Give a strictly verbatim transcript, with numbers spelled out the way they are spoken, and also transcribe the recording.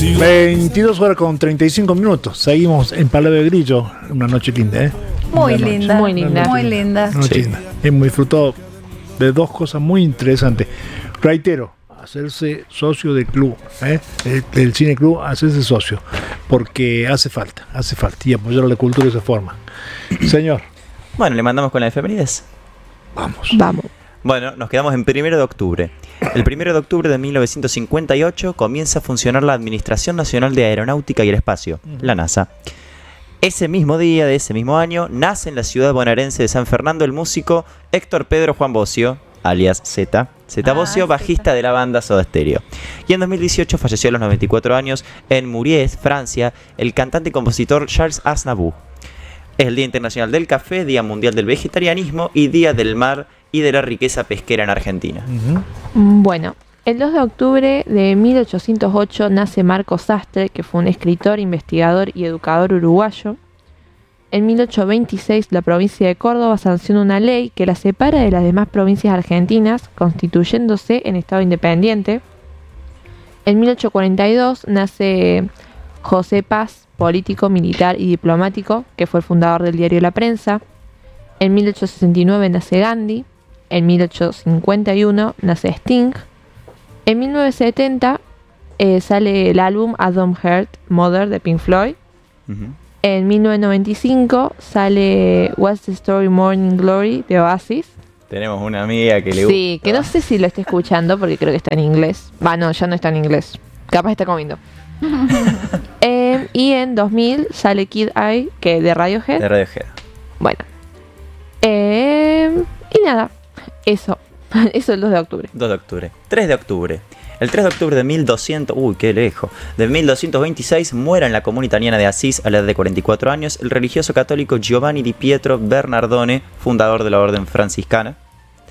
veintidós horas con treinta y cinco minutos. Seguimos en Palo de Grillo. Una noche linda, ¿eh? Muy linda, muy linda. Muy linda. Noche linda. Hemos disfrutado de dos cosas muy interesantes. Reitero, hacerse socio del club, ¿eh? el, el Cine Club, hacerse socio, porque hace falta, hace falta, y apoyar a la cultura de esa forma. Señor. Bueno, le mandamos con las efemérides. Vamos. Vamos. Bueno, nos quedamos en primero de octubre. El primero de octubre de mil novecientos cincuenta y ocho comienza a funcionar la Administración Nacional de Aeronáutica y el Espacio, la NASA. Ese mismo día de ese mismo año nace en la ciudad bonaerense de San Fernando el músico Héctor Pedro Juan Bossio, alias Z. Z ah, Bossio, bajista de la banda Soda Stereo. Y en dos mil dieciocho falleció a los noventa y cuatro años en Muriez, Francia, el cantante y compositor Charles Aznavour. Es el Día Internacional del Café, Día Mundial del Vegetarianismo y Día del Mar y de la Riqueza Pesquera en Argentina. Uh-huh. Bueno, el dos de octubre de mil ochocientos ocho nace Marco Sastre, que fue un escritor, investigador y educador uruguayo. En mil ochocientos veintiséis la provincia de Córdoba sanciona una ley que la separa de las demás provincias argentinas, constituyéndose en estado independiente. En mil ochocientos cuarenta y dos nace José Paz, político, militar y diplomático, que fue el fundador del diario La Prensa. En mil ochocientos sesenta y nueve nace Gandhi. En mil ochocientos cincuenta y uno nace Sting. En mil novecientos setenta eh, sale el álbum A Don't Hurt Mother de Pink Floyd. Uh-huh. En mil novecientos noventa y cinco sale What's the Story Morning Glory de Oasis. Tenemos una amiga que le gusta. Sí, que no sé si lo está escuchando porque creo que está en inglés. Va, no, ya no está en inglés. Capaz está comiendo. eh, y en dos mil sale Kid Eye, que de Radiohead. De Radiohead. Bueno. Eh, y nada, eso. Eso el dos de octubre. dos de octubre. tres de octubre. El tres de octubre de mil doscientos... Uy, qué lejos. De mil doscientos veintiséis muere en la comuna italiana de Asís a la edad de cuarenta y cuatro años el religioso católico Giovanni di Pietro Bernardone, fundador de la orden franciscana.